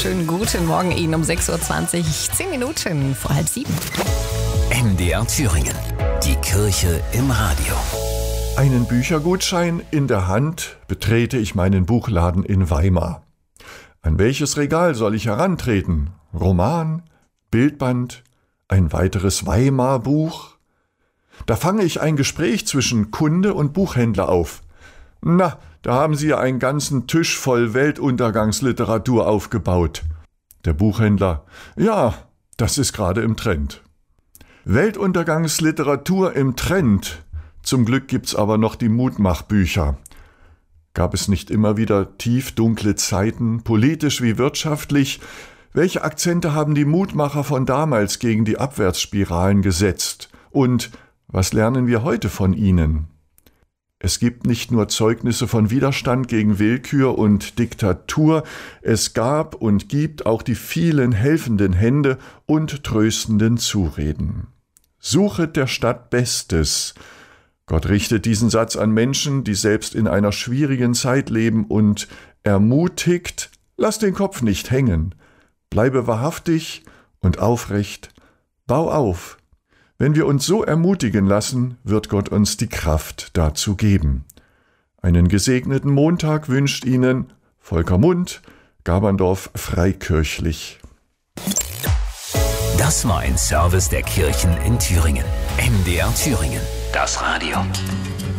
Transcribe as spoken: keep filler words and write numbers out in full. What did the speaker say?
wunderschönen guten Morgen Ihnen um sechs Uhr zwanzig, zehn Minuten vor halb sieben. M D R Thüringen, die Kirche im Radio. Einen Büchergutschein in der Hand betrete ich meinen Buchladen in Weimar. An welches Regal soll ich herantreten? Roman, Bildband, ein weiteres Weimar-Buch? Da fange ich ein Gespräch zwischen Kunde und Buchhändler auf. Na, da haben Sie ja einen ganzen Tisch voll Weltuntergangsliteratur aufgebaut. Der Buchhändler: Ja, das ist gerade im Trend. Weltuntergangsliteratur im Trend. Zum Glück gibt's aber noch die Mutmachbücher. Gab es nicht immer wieder tief dunkle Zeiten, politisch wie wirtschaftlich? Welche Akzente haben die Mutmacher von damals gegen die Abwärtsspiralen gesetzt? Und was lernen wir heute von ihnen? Es gibt nicht nur Zeugnisse von Widerstand gegen Willkür und Diktatur, es gab und gibt auch die vielen helfenden Hände und tröstenden Zureden. Suchet der Stadt Bestes. Gott richtet diesen Satz an Menschen, die selbst in einer schwierigen Zeit leben, und ermutigt: Lass den Kopf nicht hängen, bleibe wahrhaftig und aufrecht, bau auf. Wenn wir uns so ermutigen lassen, wird Gott uns die Kraft dazu geben. Einen gesegneten Montag wünscht Ihnen Volker Mund, Gaberndorf Freikirchlich. Das war ein Service der Kirchen in Thüringen. M D R Thüringen, das Radio.